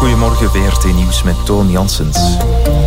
Goedemorgen, VRT Nieuws met Toon Janssens.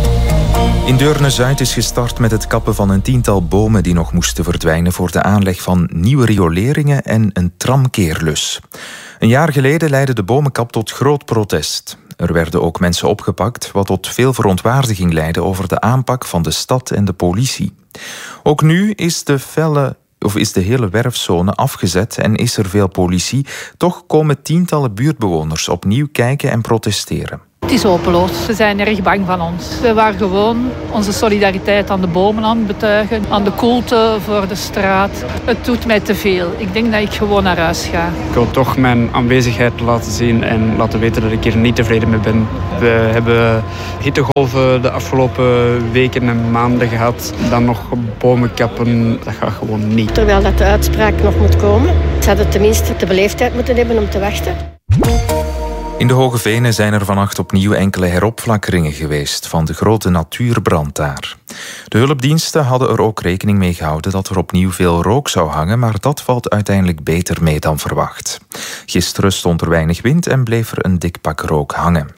In Deurne-Zuid is gestart met het kappen van een 10-tal bomen die nog moesten verdwijnen voor de aanleg van nieuwe rioleringen en een tramkeerlus. Een jaar geleden leidde de bomenkap tot groot protest. Er werden ook mensen opgepakt, wat tot veel verontwaardiging leidde over de aanpak van de stad en de politie. Ook nu is de hele werfzone afgezet en is er veel politie. Toch komen tientallen buurtbewoners opnieuw kijken en protesteren. Het is hopeloos. Ze zijn erg bang van ons. We waren gewoon onze solidariteit aan de bomen aan het betuigen, aan de koelte voor de straat. Het doet mij te veel. Ik denk dat ik gewoon naar huis ga. Ik wil toch mijn aanwezigheid laten zien en laten weten dat ik hier niet tevreden mee ben. We hebben hittegolven de afgelopen weken en maanden gehad. Dan nog bomen kappen, dat gaat gewoon niet. Terwijl dat de uitspraak nog moet komen, ze hadden tenminste de beleefdheid moeten hebben om te wachten. In de Hoge Venen zijn er vannacht opnieuw enkele heropflakkeringen geweest van de grote natuurbrand daar. De hulpdiensten hadden er ook rekening mee gehouden dat er opnieuw veel rook zou hangen, maar dat valt uiteindelijk beter mee dan verwacht. Gisteren stond er weinig wind en bleef er een dik pak rook hangen.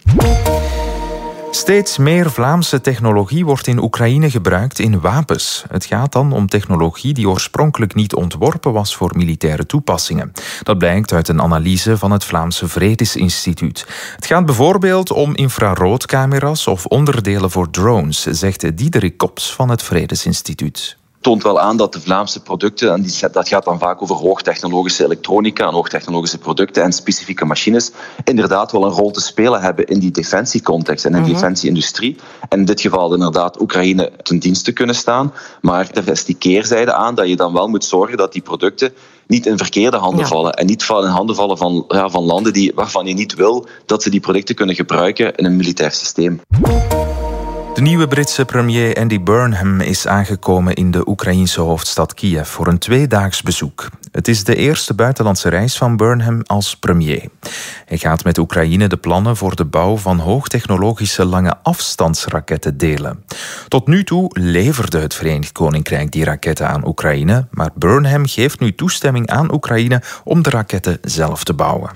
Steeds meer Vlaamse technologie wordt in Oekraïne gebruikt in wapens. Het gaat dan om technologie die oorspronkelijk niet ontworpen was voor militaire toepassingen. Dat blijkt uit een analyse van het Vlaamse Vredesinstituut. Het gaat bijvoorbeeld om infraroodcamera's of onderdelen voor drones, zegt Diederik Kops van het Vredesinstituut. Toont wel aan dat de Vlaamse producten, en dat gaat dan vaak over hoogtechnologische elektronica en hoogtechnologische producten en specifieke machines, inderdaad wel een rol te spelen hebben in die defensiecontext en in die defensieindustrie. En in dit geval inderdaad Oekraïne ten dienste kunnen staan. Maar er is die keerzijde aan dat je dan wel moet zorgen dat die producten niet in verkeerde handen vallen. En niet in handen vallen van landen waarvan je niet wil dat ze die producten kunnen gebruiken in een militair systeem. De nieuwe Britse premier Andy Burnham is aangekomen in de Oekraïense hoofdstad Kiev voor een 2-daags bezoek. Het is de eerste buitenlandse reis van Burnham als premier. Hij gaat met Oekraïne de plannen voor de bouw van hoogtechnologische lange afstandsraketten delen. Tot nu toe leverde het Verenigd Koninkrijk die raketten aan Oekraïne, maar Burnham geeft nu toestemming aan Oekraïne om de raketten zelf te bouwen.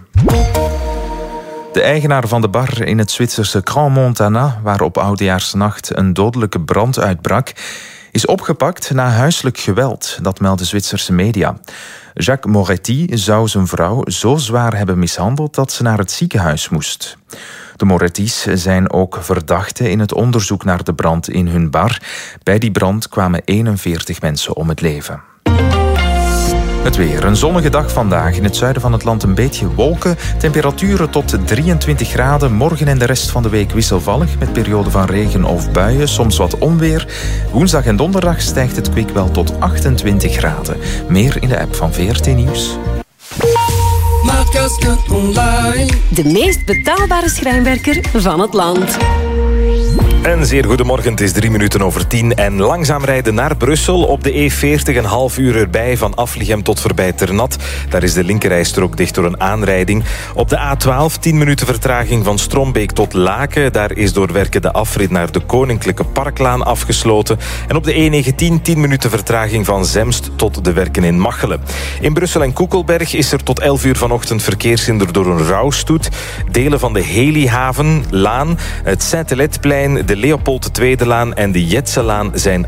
De eigenaar van de bar in het Zwitserse Grand Montana, waar op oudejaarsnacht een dodelijke brand uitbrak, is opgepakt na huiselijk geweld. Dat melden Zwitserse media. Jacques Moretti zou zijn vrouw zo zwaar hebben mishandeld dat ze naar het ziekenhuis moest. De Morettis zijn ook verdachten in het onderzoek naar de brand in hun bar. Bij die brand kwamen 41 mensen om het leven. Het weer. Een zonnige dag vandaag. In het zuiden van het land een beetje wolken. Temperaturen tot 23 graden. Morgen en de rest van de week wisselvallig met perioden van regen of buien. Soms wat onweer. Woensdag en donderdag stijgt het kwik wel tot 28 graden. Meer in de app van VRT Nieuws. Maatkasten online. De meest betaalbare schrijnwerker van het land. En zeer goedemorgen, het is 10:03 en langzaam rijden naar Brussel. Op de E40 een half uur erbij van Aflichem tot voorbij Ternat. Daar is de linkerrijstrook dicht door een aanrijding. Op de A12 10 minuten vertraging van Strombeek tot Laken. Daar is door werken de afrit naar de Koninklijke Parklaan afgesloten. En op de E19 10 minuten vertraging van Zemst tot de werken in Machelen. In Brussel en Koekelberg is er tot 11 uur vanochtend verkeershinder door een rouwstoet. Delen van de Helihaven, Laan, het Saint-Heletplein, de Leopold II-laan en de Jetselaan zijn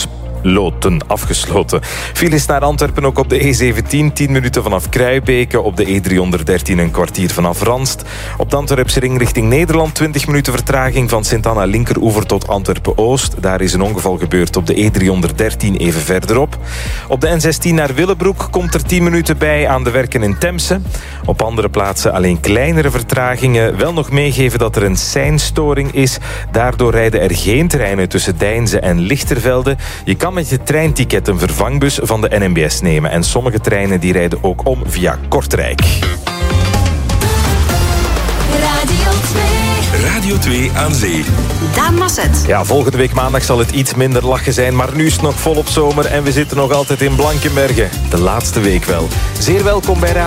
afgesloten. Files naar Antwerpen ook op de E17, 10 minuten vanaf Kruibeke. Op de E313 een kwartier vanaf Ranst. Op de Antwerpse ring richting Nederland 20 minuten vertraging van Sint-Anna linkeroever tot Antwerpen-Oost. Daar is een ongeval gebeurd op de E313 even verderop. Op de N16 naar Willebroek komt er 10 minuten bij aan de werken in Temse. Op andere plaatsen alleen kleinere vertragingen. Wel nog meegeven dat er een seinstoring is. Daardoor rijden er geen treinen tussen Deinze en Lichtervelde. Je kan met je treinticket een vervangbus van de NMBS nemen. En sommige treinen die rijden ook om via Kortrijk. Radio 2 aan zee. Daan Masset. Ja, volgende week maandag zal het iets minder lachen zijn, maar nu is het nog volop zomer en we zitten nog altijd in Blankenbergen. De laatste week wel. Zeer welkom bij Radio